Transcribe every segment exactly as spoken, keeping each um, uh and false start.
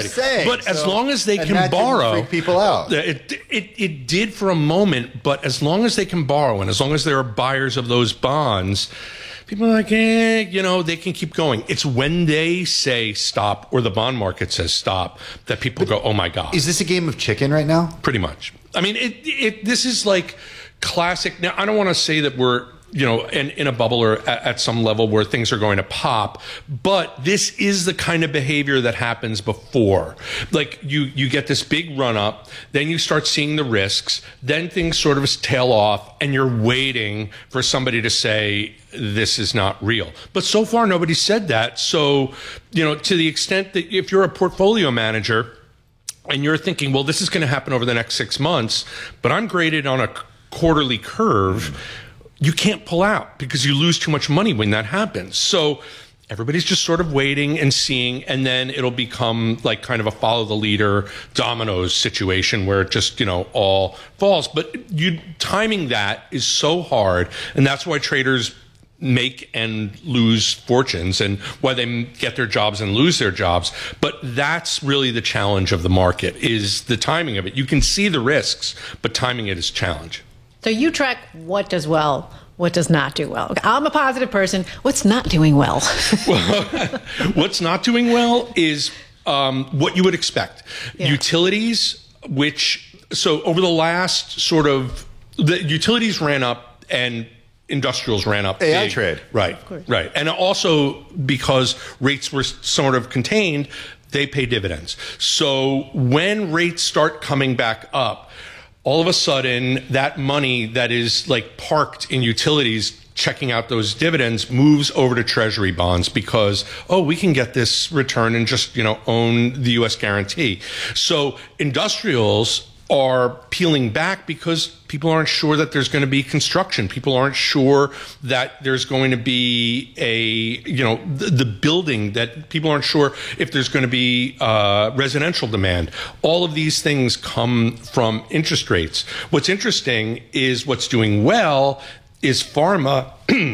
already. Saying, but as so, long as they and can that didn't borrow, freak people out. It, it it did for a moment. But as long as they can borrow, and as long as there are buyers of those bonds, people are like, eh, you know, they can keep going. It's when they say stop, or the bond market says stop, that people but go, oh my God. Is this a game of chicken right now? Pretty much. I mean, it it this is like classic. Now, I don't want to say that we're, you know, in, in a bubble or at, at some level where things are going to pop, but this is the kind of behavior that happens before. Like you, you get this big run up, then you start seeing the risks, then things sort of tail off, and you're waiting for somebody to say, this is not real. But so far, nobody said that. So, you know, to the extent that if you're a portfolio manager and you're thinking, well, this is going to happen over the next six months, but I'm graded on a quarterly curve, you can't pull out because you lose too much money when that happens. So everybody's just sort of waiting and seeing, and then it'll become like kind of a follow the leader dominoes situation where it just, you know, all falls. But you timing that is so hard, and that's why traders make and lose fortunes, and why they get their jobs and lose their jobs. But that's really the challenge of the market, is the timing of it. You can see the risks, but timing it is a challenge. So you track what does well, what does not do well. I'm a positive person. What's not doing well? Well, what's not doing well is um, what you would expect. Yeah. Utilities, which, so over the last sort of, the utilities ran up and industrials ran up. A I big. trade. Right, right. And also because rates were sort of contained, they pay dividends. So when rates start coming back up, all of a sudden, that money that is like parked in utilities checking out those dividends moves over to treasury bonds because, oh, we can get this return and just, you know, own the U S guarantee. So industrials are peeling back because people aren't sure that there's going to be construction. People aren't sure that there's going to be a, you know, the, the building, that people aren't sure if there's going to be uh, residential demand. All of these things come from interest rates. What's interesting is what's doing well is pharma,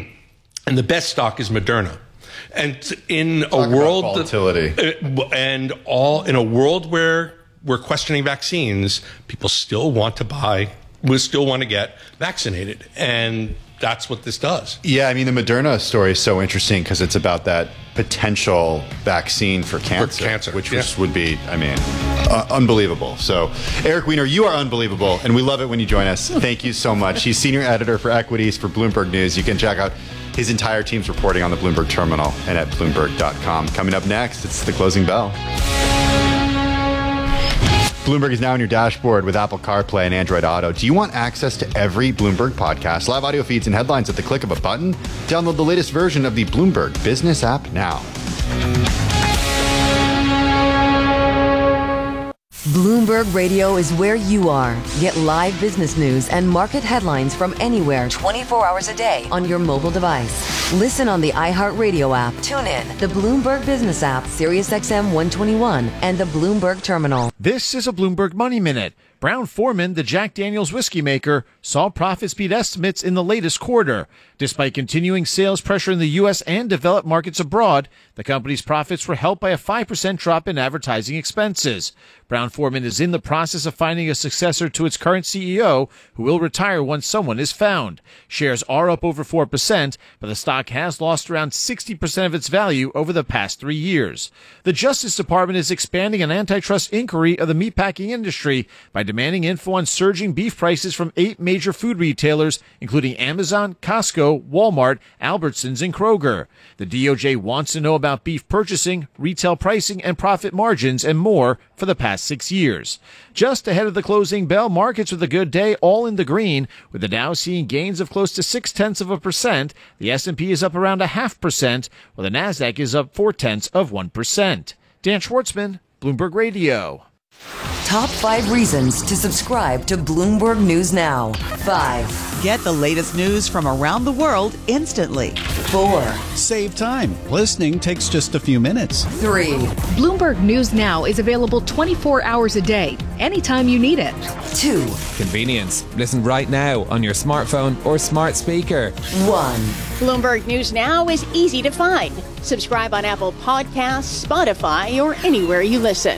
and the best stock is Moderna. And in Talk a world about volatility. That, and all in a world where we're questioning vaccines, people still want to buy, we still want to get vaccinated. And that's what this does. Yeah, I mean, the Moderna story is so interesting because it's about that potential vaccine for cancer, for cancer which yeah. was, would be, I mean, uh, unbelievable. So, Eric Weiner, you are unbelievable, and we love it when you join us. Thank you so much. He's senior editor for equities for Bloomberg News. You can check out his entire team's reporting on the Bloomberg Terminal and at bloomberg dot com. Coming up next, it's the closing bell. Bloomberg is now on your dashboard with Apple CarPlay and Android Auto. Do you want access to every Bloomberg podcast, live audio feeds, and headlines at the click of a button? Download the latest version of the Bloomberg Business app now. Bloomberg Radio is where you are. Get live business news and market headlines from anywhere twenty-four hours a day on your mobile device. Listen on the iHeartRadio app, TuneIn, the Bloomberg Business app, SiriusXM one twenty-one, and the Bloomberg Terminal. This is a Bloomberg Money Minute. Brown-Forman, the Jack Daniel's whiskey maker, saw profits beat estimates in the latest quarter. Despite continuing sales pressure in the U S and developed markets abroad, the company's profits were helped by a five percent drop in advertising expenses. Brown-Forman is in the process of finding a successor to its current C E O, who will retire once someone is found. Shares are up over four percent, but the stock has lost around sixty percent of its value over the past three years. The Justice Department is expanding an antitrust inquiry of the meatpacking industry by demanding info on surging beef prices from eight major food retailers, including Amazon, Costco, Walmart, Albertsons, and Kroger. The D O J wants to know about beef purchasing, retail pricing, and profit margins, and more for the past six years. Just ahead of the closing bell, markets with a good day, all in the green, with the Dow seeing gains of close to six-tenths of a percent. The S and P is up around a half percent, while the NASDAQ is up four-tenths of one percent. Dan Schwartzman, Bloomberg Radio. Top five reasons to subscribe to Bloomberg News Now. Five. Get the latest news from around the world instantly. Four. Save time. Listening takes just a few minutes. Three. Bloomberg News Now is available twenty-four hours a day, anytime you need it. Two. Convenience. Listen right now on your smartphone or smart speaker. One. Bloomberg News Now is easy to find. Subscribe on Apple Podcasts, Spotify, or anywhere you listen.